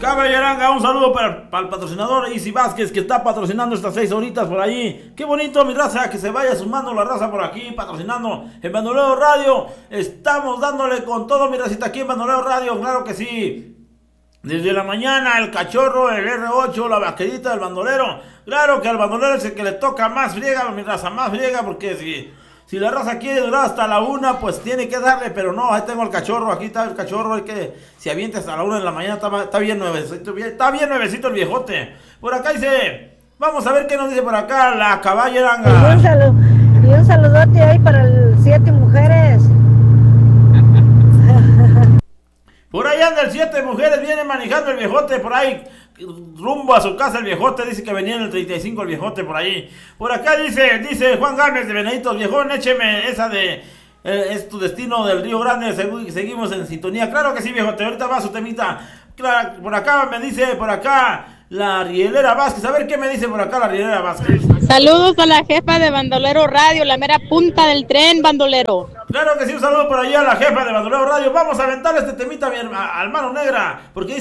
Caballeranga, un saludo para el patrocinador Easy Vázquez, que está patrocinando estas 6 horitas por ahí. Qué bonito, mi raza, que se vaya sumando la raza por aquí, patrocinando en Bandolero Radio. Estamos dándole con todo, mi racita, aquí en Bandolero Radio, claro que sí. Desde la mañana, el cachorro, el R8, la vaquerita del bandolero. Claro que al bandolero es el que le toca más friega, mi raza, más friega, porque si la raza quiere durar hasta la 1, pues tiene que darle, pero no, ahí tengo el cachorro, aquí está el cachorro, el que se avienta hasta la 1 de la mañana, está bien nuevecito el viejote. Por acá dice, vamos a ver qué nos dice por acá la Caballeranga. Y un saludote ahí para el 7 mujeres. Por ahí anda el 7 mujeres, viene manejando el viejote por ahí, rumbo a su casa el viejote, dice que venía en el 35 el viejote por ahí. Por acá dice Juan Gámez de Venaditos, viejón, écheme esa de es tu destino del Río Grande, seguimos en sintonía. Claro que sí, viejote, ahorita va su temita. Claro, por acá me dice, la Rielera Vázquez, a ver qué me dice por acá la Rielera Vázquez. Saludos a la jefa de Bandolero Radio, la mera punta del tren, bandolero. Claro que sí, un saludo por allá a la jefa de Bandolero Radio. Vamos a aventar este temita al Mano Negra, porque